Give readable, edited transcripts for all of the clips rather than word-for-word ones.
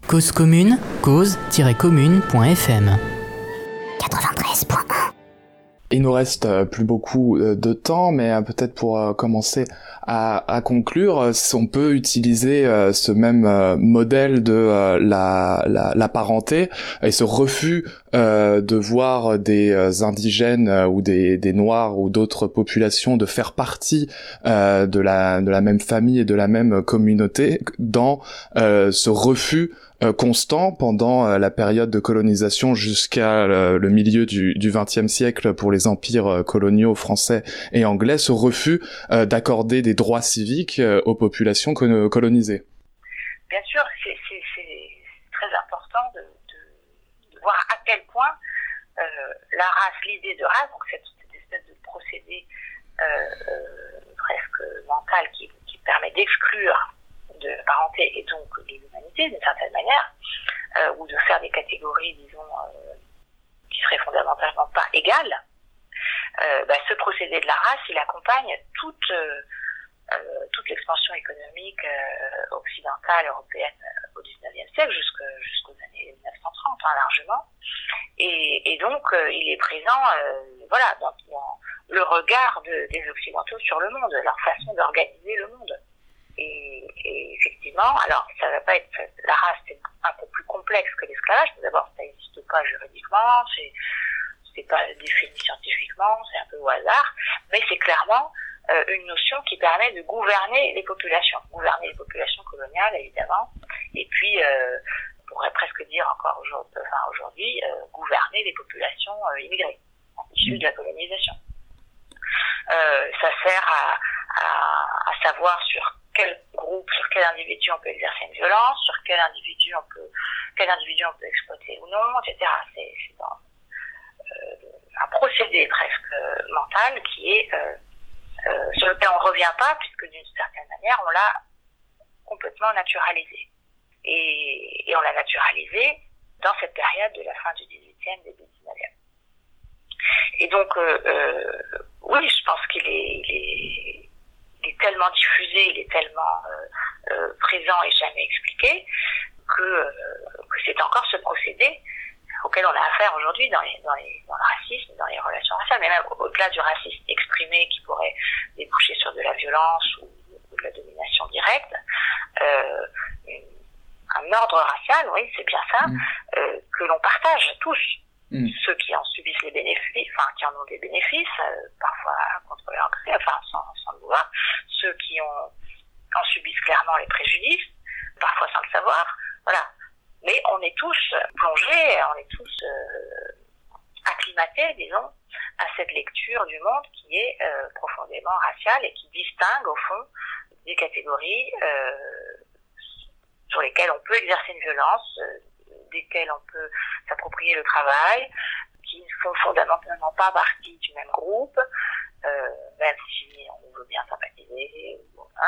Cause commune, cause-commune.fm 93.1. Il nous reste plus beaucoup de temps, mais peut-être pour commencer à conclure, on peut utiliser ce même modèle de la parenté et ce refus de voir des indigènes ou des noirs ou d'autres populations de faire partie de la même famille et de la même communauté dans ce refus constant pendant la période de colonisation jusqu'à le milieu du XXe siècle pour les empires coloniaux français et anglais, ce refus d'accorder des droits civiques aux populations colonisées. Bien sûr, c'est très important de voir à quel point la race, l'idée de race, donc cette espèce de procédé presque mental qui permet d'exclure de la parenté et donc de l'humanité d'une certaine manière, ou de faire des catégories, disons, qui seraient fondamentalement pas égales, ce procédé de la race, il accompagne toute l'expansion économique occidentale, européenne au XIXe siècle jusqu'aux années 1930, largement. Et donc, il est présent dans le regard des Occidentaux sur le monde, leur façon d'organiser le monde. Et effectivement, alors ça va pas être, la race c'est un peu plus complexe que l'esclavage. D'abord, ça n'existe pas juridiquement, c'est pas défini scientifiquement, c'est un peu au hasard, mais c'est clairement une notion qui permet de gouverner les populations coloniales évidemment, et puis on pourrait presque dire encore aujourd'hui gouverner les populations immigrées issues de la colonisation. Ça sert à savoir sur quel groupe, sur quel individu on peut exercer une violence, sur quel individu on peut exploiter ou non, etc. C'est un procédé presque mental qui est sur lequel on ne revient pas, puisque d'une certaine manière on l'a complètement naturalisé. Et on l'a naturalisé dans cette période de la fin du XVIIIe, début du XIXe. Et donc oui, je pense qu'il est tellement diffusé, il est tellement présent et jamais expliqué que c'est encore ce procédé auquel on a affaire aujourd'hui dans le racisme, dans les relations raciales, mais même au-delà du racisme exprimé qui pourrait déboucher sur de la violence ou de la domination directe, un ordre racial, oui, c'est bien ça, que l'on partage tous. Ceux qui en subissent les bénéfices, qui en ont des bénéfices, parfois contre leur gré, sans le vouloir, ceux qui en subissent clairement les préjudices, parfois sans le savoir, voilà. Mais on est tous plongés, on est tous acclimatés, disons, à cette lecture du monde qui est profondément raciale et qui distingue, au fond, des catégories sur lesquelles on peut exercer une violence, desquelles on peut s'approprier le travail, qui ne font fondamentalement pas partie du même groupe, même si on veut bien sympathiser,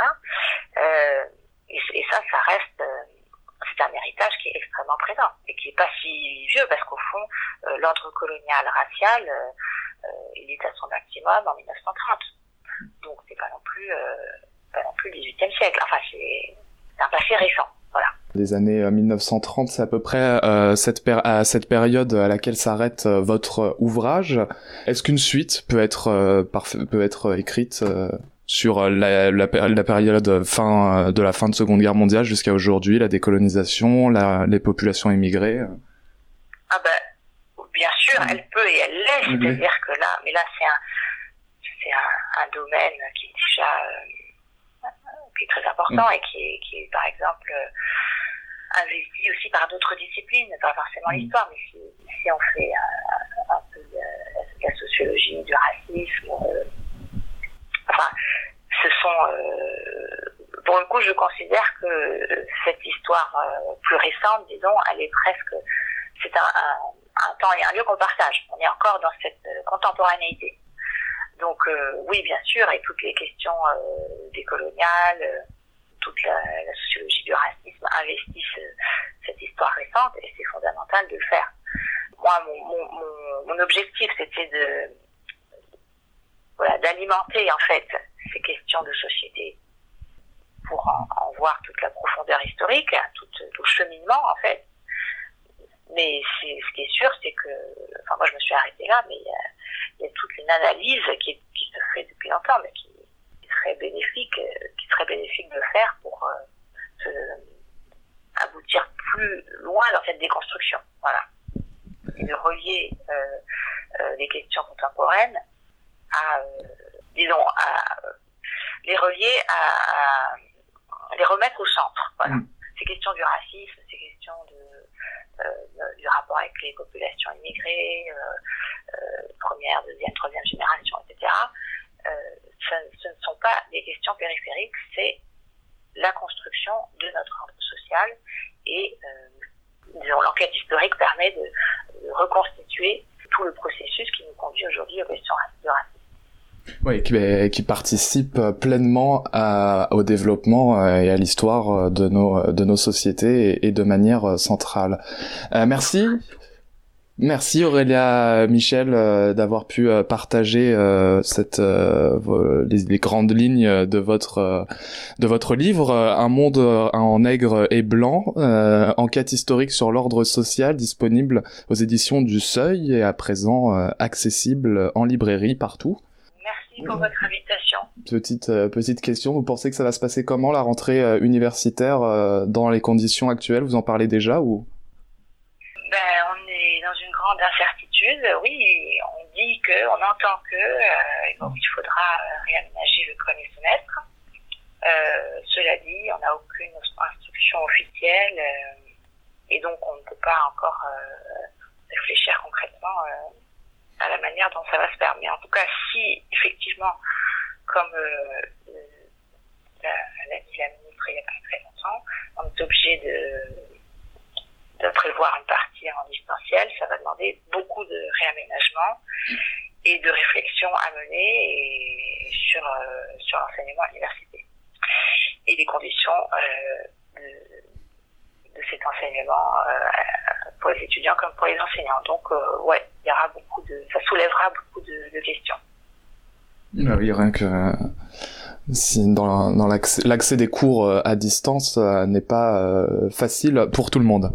et ça reste, c'est un héritage qui est extrêmement présent, et qui est pas si vieux, parce qu'au fond, l'ordre colonial racial, il est à son maximum en 1930. Donc c'est pas non plus le XVIIIe siècle, c'est un passé récent, voilà. Les années 1930, c'est à peu près à cette période à laquelle s'arrête votre ouvrage. Est-ce qu'une suite peut être écrite sur la période de la fin de Seconde Guerre mondiale jusqu'à aujourd'hui, la décolonisation, les populations immigrées? Bien sûr, elle peut et elle l'est. C'est-à-dire que là, c'est un domaine qui est déjà qui est très important et qui est par exemple investi aussi par d'autres disciplines, pas forcément l'histoire, mais si on fait un peu de la sociologie, du racisme, ce sont pour le coup, je considère que cette histoire plus récente, disons, elle est presque, c'est un temps et un lieu qu'on partage. On est encore dans cette contemporanéité. Donc oui, bien sûr, et toutes les questions décoloniales, toute la sociologie du racisme investissent cette histoire récente, et c'est fondamental de le faire. Moi, mon objectif, c'était d'alimenter en fait ces questions de société pour en voir toute la profondeur historique, tout le cheminement en fait. Mais ce qui est sûr, c'est que, enfin moi je me suis arrêtée là, mais il y a toute une analyse qui se fait depuis longtemps, mais qui serait bénéfique de faire pour aboutir plus loin dans cette déconstruction. Voilà. Et de relier les questions contemporaines à les relier à les remettre au centre. Voilà. Ces questions du racisme, ces questions du rapport avec les populations immigrées, première, deuxième, troisième génération, etc. Ce ne sont pas des questions périphériques, c'est la construction de notre ordre social et l'enquête historique permet de reconstituer tout le processus qui nous conduit aujourd'hui aux questions de racisme. Oui, qui participe pleinement au développement et à l'histoire de nos sociétés et de manière centrale. Merci Aurélia Michel d'avoir pu partager les grandes lignes de votre livre Un monde en nègre et blanc, enquête historique sur l'ordre social, disponible aux éditions du Seuil et à présent accessible en librairie partout. Merci pour votre invitation. Petite question, vous pensez que ça va se passer comment la rentrée universitaire dans les conditions actuelles? Vous en parlez déjà ou? On est dans une grande incertitude. Oui, on entend que il faudra réaménager le premier semestre. Cela dit, on n'a aucune instruction officielle et donc on ne peut pas encore réfléchir concrètement à la manière dont ça va se faire. Mais en tout cas, si effectivement, comme l'a dit la ministre il n'y a pas très longtemps, on est obligé de prévoir une partie en distanciel, ça va demander beaucoup de réaménagement et de réflexion à mener sur l'enseignement à l'université. Et les conditions de cet enseignement pour les étudiants comme pour les enseignants. Donc, il y aura ça soulèvera beaucoup de questions. Oui, rien que si dans l'accès des cours à distance n'est pas facile pour tout le monde.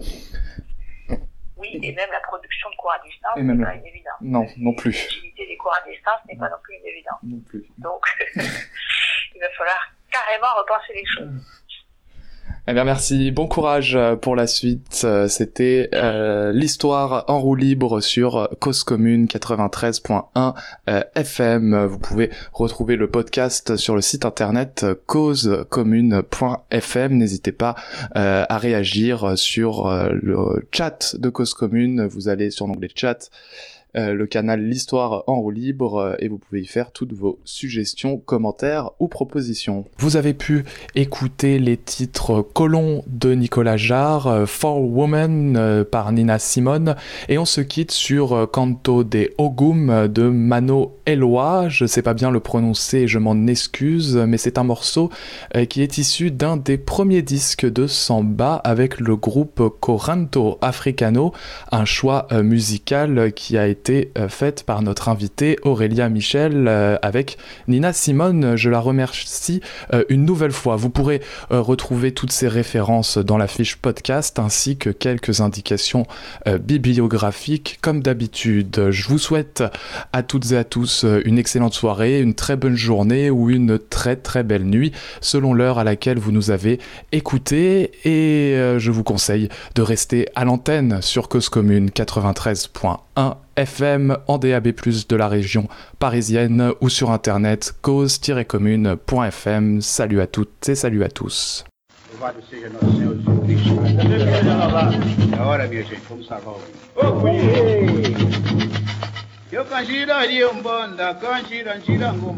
Oui, et même la production de cours à distance n'est pas une évidence. Non plus. L'utilité des cours à distance n'est pas non plus une évidence. Non plus. Donc, il va falloir carrément repenser les choses. Eh bien, merci. Bon courage pour la suite. C'était l'histoire en roue libre sur Cause Commune 93.1 FM. Vous pouvez retrouver le podcast sur le site internet causecommune.fm. N'hésitez pas à réagir sur le chat de Cause Commune. Vous allez sur l'onglet chat, le canal L'Histoire en roue libre, et vous pouvez y faire toutes vos suggestions, commentaires ou propositions. Vous avez pu écouter les titres Colons de Nicolas Jarre, For Women par Nina Simone, et on se quitte sur Canto de Ogum de Mano Eloi. Je sais pas bien le prononcer, je m'en excuse, mais c'est un morceau qui est issu d'un des premiers disques de samba avec le groupe Coranto Africano, un choix musical qui a été faite par notre invitée Aurélia Michel avec Nina Simone. Je la remercie une nouvelle fois. Vous pourrez retrouver toutes ces références dans la fiche podcast ainsi que quelques indications bibliographiques comme d'habitude. Je vous souhaite à toutes et à tous une excellente soirée, une très bonne journée ou une très très belle nuit selon l'heure à laquelle vous nous avez écoutés, et je vous conseille de rester à l'antenne sur Cause Commune 93.1 FM en DAB+, de la région parisienne, ou sur internet cause-commune.fm. Salut à toutes et salut à tous. Louvado seja nosso Senhor Jesus Cristo. Agora, minha gente, vamos salvar o Eu canjira,